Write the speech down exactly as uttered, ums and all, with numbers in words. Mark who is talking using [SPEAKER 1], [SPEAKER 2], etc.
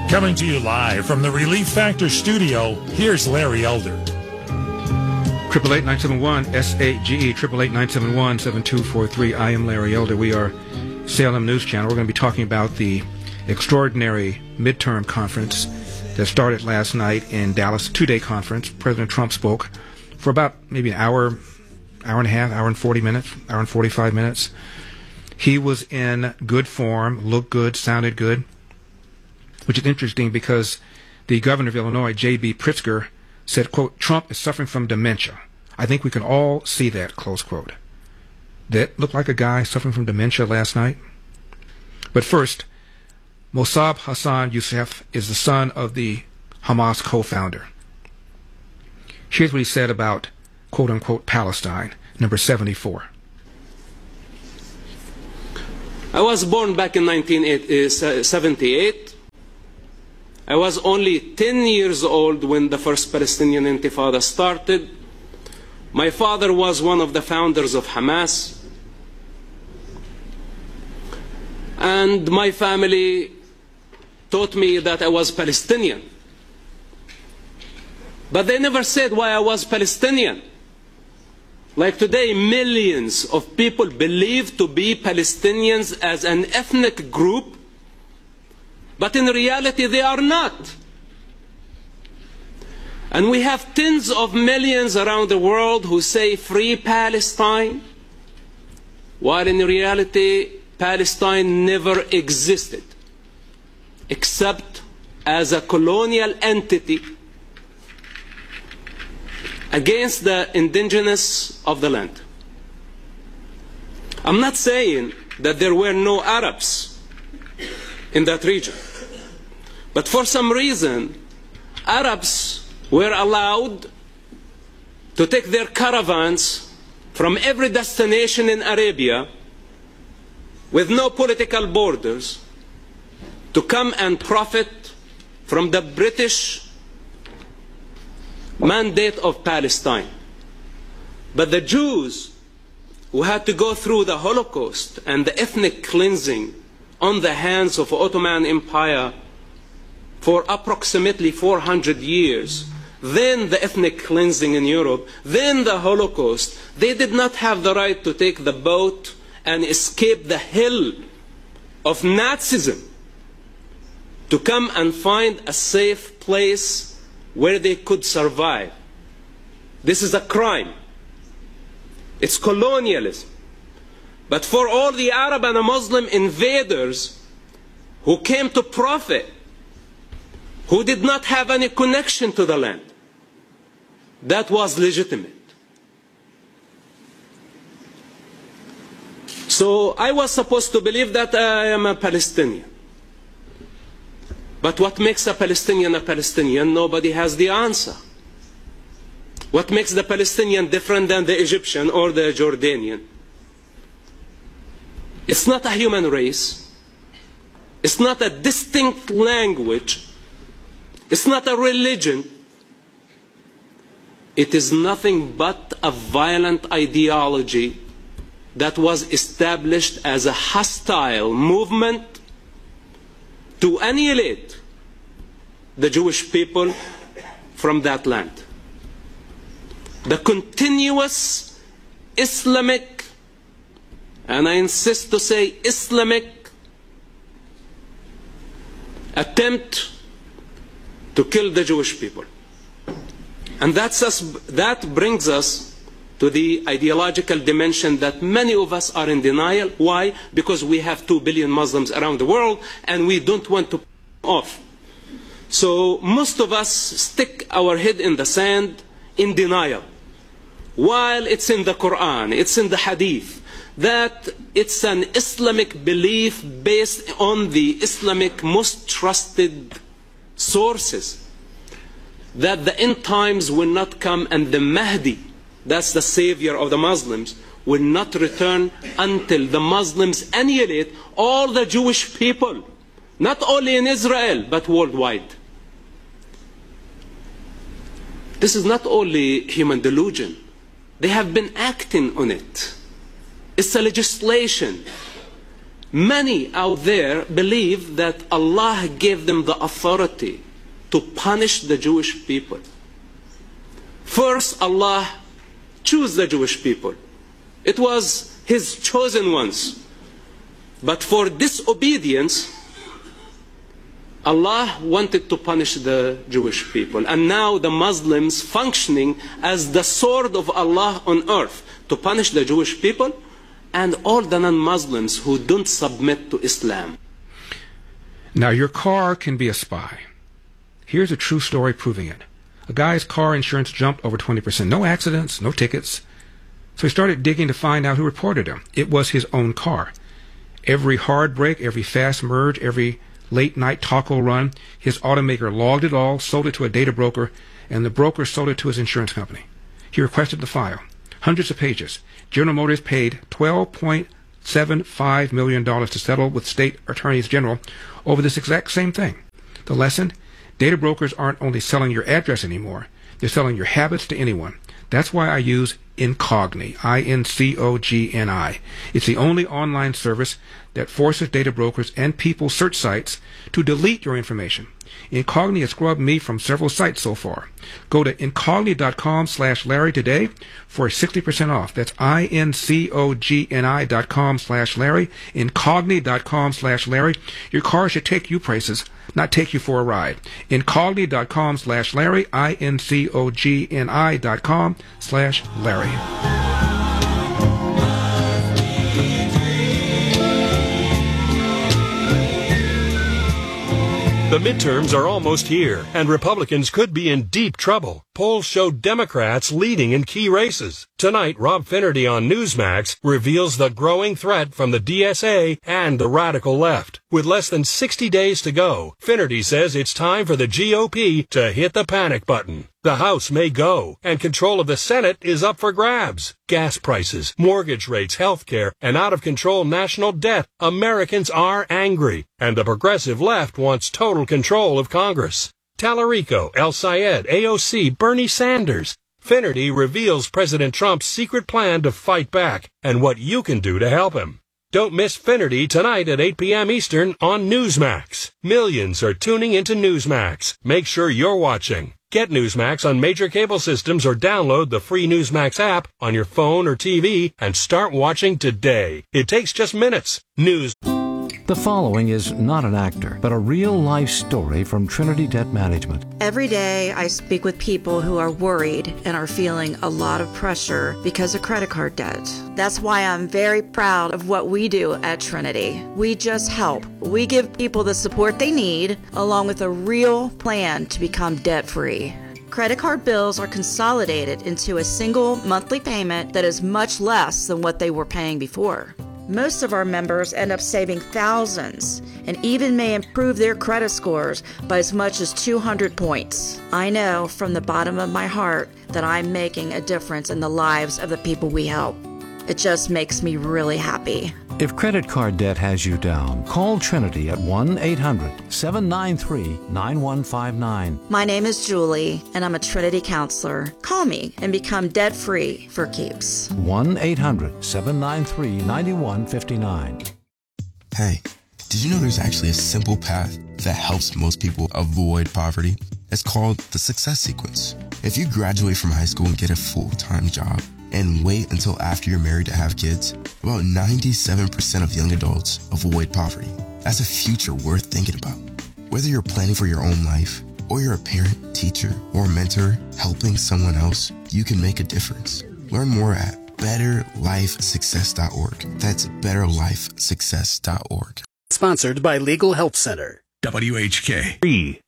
[SPEAKER 1] Coming to you live from the Relief Factor studio, here's Larry Elder.
[SPEAKER 2] Triple eight nine seven one S A G E, triple eight nine seven one seven two four three. I am Larry Elder. We are Salem News Channel. We're going to be talking about the extraordinary midterm conference that started last night in Dallas, a two-day conference. President Trump spoke for about maybe an hour, hour and a half, hour and forty minutes, hour and forty-five minutes. He was in good form, looked good, sounded good, which is interesting because the governor of Illinois, J B Pritzker, said, quote, Trump is suffering from dementia. I think we can all see that, close quote. That looked like a guy suffering from dementia last night. But first, Mossab Hassan Youssef is the son of the Hamas co-founder. Here's what he said about, quote unquote, Palestine, number seventy-four.
[SPEAKER 3] I was born back in nineteen seventy-eight. I was only ten years old when the first Palestinian Intifada started. My father was one of the founders of Hamas. And my family taught me that I was Palestinian. But they never said why I was Palestinian. Like today, millions of people believe to be Palestinians as an ethnic group, but in reality they are not. And we have tens of millions around the world who say free Palestine, while in reality Palestine never existed, except as a colonial entity against the indigenous of the land. I'm not saying that there were no Arabs in that region, but for some reason Arabs were allowed to take their caravans from every destination in Arabia with no political borders to come and profit from the British mandate of Palestine. But the Jews, who had to go through the Holocaust and the ethnic cleansing on the hands of the Ottoman Empire for approximately four hundred years, then the ethnic cleansing in Europe, then the Holocaust, they did not have the right to take the boat and escape the hell of Nazism to come and find a safe place where they could survive. This is a crime. It's colonialism. But for all the Arab and Muslim invaders who came to profit, who did not have any connection to the land, that was legitimate. So I was supposed to believe that I am a Palestinian. But what makes a Palestinian a Palestinian? Nobody has the answer. What makes the Palestinian different than the Egyptian or the Jordanian? It's not a human race. It's not a distinct language. It's not a religion. It is nothing but a violent ideology that was established as a hostile movement to annihilate the Jewish people from that land. The continuous Islamic, and I insist to say Islamic, attempt to kill the Jewish people. And that's us, that brings us to the ideological dimension that many of us are in denial. Why? Because we have two billion Muslims around the world and we don't want to off. So most of us stick our head in the sand in denial, while it's in the Quran, it's in the Hadith, that it's an Islamic belief based on the Islamic most trusted sources, that the end times will not come and the Mahdi, that's the savior of the Muslims, will not return until the Muslims annihilate all the Jewish people, not only in Israel but worldwide. This is not only human delusion. They have been acting on it. It's a legislation. Many out there believe that Allah gave them the authority to punish the Jewish people. First, Allah chose the Jewish people. It was His chosen ones. But for disobedience, Allah wanted to punish the Jewish people. And now the Muslims functioning as the sword of Allah on earth to punish the Jewish people and all the non-Muslims who don't submit to Islam.
[SPEAKER 2] Now, your car can be a spy. Here's a true story proving it. A guy's car insurance jumped over twenty percent. No accidents, no tickets. So he started digging to find out who reported him. It was his own car. Every hard brake, every fast merge, every late-night taco run, his automaker logged it all, sold it to a data broker, and the broker sold it to his insurance company. He requested the file. Hundreds of pages. General Motors paid twelve point seven five million dollars to settle with state attorneys general over this exact same thing. The lesson? Data brokers aren't only selling your address anymore. They're selling your habits to anyone. That's why I use Incogni, I N C O G N I. It's the only online service that forces data brokers and people search sites to delete your information. Incogni has scrubbed me from several sites so far. Go to incogni.com slash Larry today for sixty percent off. That's I-N-C-O-G-N-I dot com slash Larry, incogni.com slash Larry. Your car should take you places, not take you for a ride. Incogni.com slash Larry, I-N-C-O-G-N-I dot com slash Larry.
[SPEAKER 4] The midterms are almost here, and Republicans could be in deep trouble. Polls show Democrats leading in key races. Tonight, Rob Finnerty on Newsmax reveals the growing threat from the D S A and the radical left. With less than sixty days to go, Finnerty says it's time for the G O P to hit the panic button. The House may go, and control of the Senate is up for grabs. Gas prices, mortgage rates, health care, and out-of-control national debt. Americans are angry, and the progressive left wants total control of Congress. Tallarico, El Sayed, A O C, Bernie Sanders. Finnerty reveals President Trump's secret plan to fight back and what you can do to help him. Don't miss Finnerty tonight at eight p.m. Eastern on Newsmax. Millions are tuning into Newsmax. Make sure you're watching. Get Newsmax on major cable systems or download the free Newsmax app on your phone or T V and start watching today. It takes just minutes. News.
[SPEAKER 5] The following is not an actor, but a real-life story from Trinity Debt Management.
[SPEAKER 6] Every day I speak with people who are worried and are feeling a lot of pressure because of credit card debt. That's why I'm very proud of what we do at Trinity. We just help. We give people the support they need, along with a real plan to become debt-free. Credit card bills are consolidated into a single monthly payment that is much less than what they were paying before. Most of our members end up saving thousands and even may improve their credit scores by as much as two hundred points. I know from the bottom of my heart that I'm making a difference in the lives of the people we help. It just makes me really happy.
[SPEAKER 5] If credit card debt has you down, call Trinity at one eight hundred seven nine three nine one five nine.
[SPEAKER 6] My name is Julie, and I'm a Trinity counselor. Call me and become debt-free for keeps.
[SPEAKER 5] one eight hundred seven nine three nine one five nine.
[SPEAKER 7] Hey, did you know there's actually a simple path that helps most people avoid poverty? It's called the Success Sequence. If you graduate from high school and get a full-time job, and wait until after you're married to have kids, about ninety-seven percent of young adults avoid poverty. That's a future worth thinking about. Whether you're planning for your own life, or you're a parent, teacher, or mentor helping someone else, you can make a difference. Learn more at better life success dot org. That's better life success dot org.
[SPEAKER 8] Sponsored by Legal Help Center.
[SPEAKER 9] W H K.